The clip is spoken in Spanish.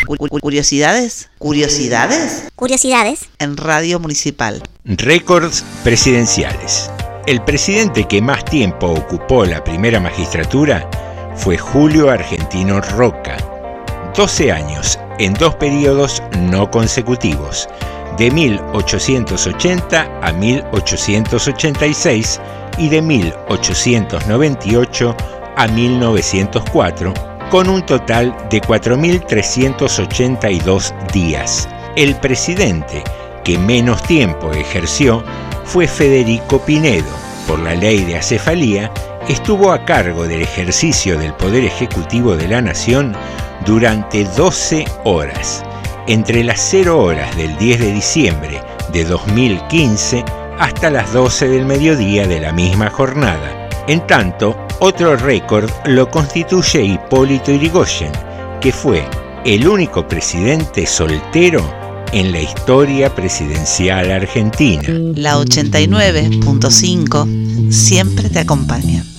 Curiosidades. Curiosidades. Curiosidades. En Radio Municipal. Récords presidenciales. El presidente que más tiempo ocupó la primera magistratura fue Julio Argentino Roca. 12 años en 2 periodos no consecutivos, de 1880 a 1886 y de 1898 a 1904, con un total de 4.382 días. El presidente que menos tiempo ejerció fue Federico Pinedo. Por la ley de acefalía, estuvo a cargo del ejercicio del Poder Ejecutivo de la Nación durante 12 horas, entre las 0 horas del 10 de diciembre de 2015 hasta las 12 del mediodía de la misma jornada. En tanto, otro récord lo constituye Hipólito Yrigoyen, que fue el único presidente soltero en la historia presidencial argentina. La 89.5 siempre te acompaña.